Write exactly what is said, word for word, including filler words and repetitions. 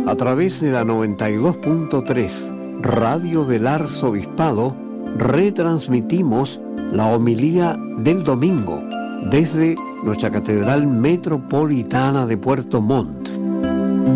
A través de la noventa y dos punto tres Radio del Arzobispado retransmitimos la homilía del domingo desde nuestra Catedral Metropolitana de Puerto Montt.